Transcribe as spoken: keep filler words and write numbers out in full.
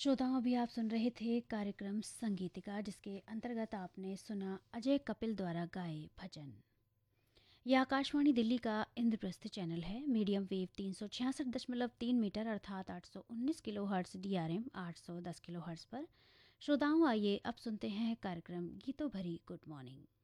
श्रोताओं, अभी आप सुन रहे थे कार्यक्रम संगीतिका, जिसके अंतर्गत आपने सुना अजय कपिल द्वारा गाए भजन। यह आकाशवाणी दिल्ली का इंद्रप्रस्थ चैनल है। मीडियम वेव तीन सौ छियासठ दशमलव तीन मीटर अर्थात आठ सौ उन्नीस kilo hertz, D R M आठ सौ दस किलो हर्ट्स पर। श्रोताओं, आइए अब सुनते हैं कार्यक्रम गीतों भरी गुड मॉर्निंग।